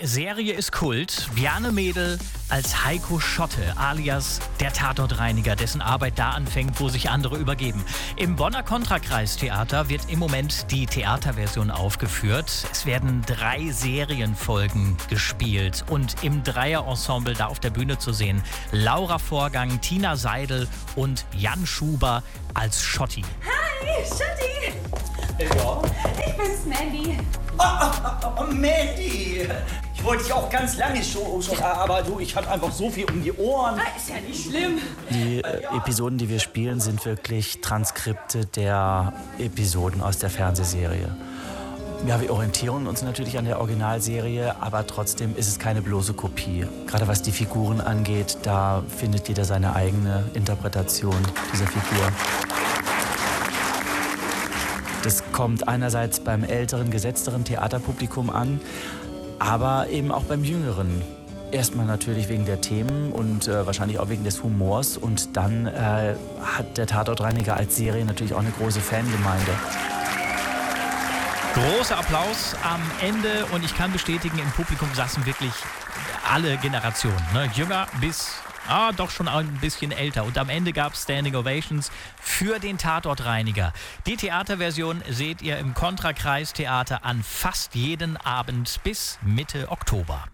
Serie ist Kult. Bjarne Mädel als Heiko Schotte, alias der Tatortreiniger, dessen Arbeit da anfängt, wo sich andere übergeben. Im Bonner Kontrakreistheater wird im Moment die Theaterversion aufgeführt. Es werden 3 Serienfolgen gespielt und im Dreierensemble da auf der Bühne zu sehen. Laura Vorgang, Tina Seidel und Jan Schuber als Schotti. Hi, Schotti! Ja? Ich bin's, Mandy. Oh, Mandy! Ich wollte dich auch ganz lange schon, aber du, ich hatte einfach so viel um die Ohren. Ist ja nicht schlimm. Die Episoden, die wir spielen, sind wirklich Transkripte der Episoden aus der Fernsehserie. Ja, wir orientieren uns natürlich an der Originalserie, aber trotzdem ist es keine bloße Kopie. Gerade was die Figuren angeht, da findet jeder seine eigene Interpretation dieser Figur. Das kommt einerseits beim älteren, gesetzteren Theaterpublikum an, aber eben auch beim jüngeren. Erstmal natürlich wegen der Themen und wahrscheinlich auch wegen des Humors. Und dann hat der Tatortreiniger als Serie natürlich auch eine große Fangemeinde. Großer Applaus am Ende und ich kann bestätigen, im Publikum saßen wirklich alle Generationen, ne? Jünger bis doch schon ein bisschen älter. Und am Ende gab es Standing Ovations für den Tatortreiniger. Die Theaterversion seht ihr im Kontrakreistheater an fast jeden Abend bis Mitte Oktober.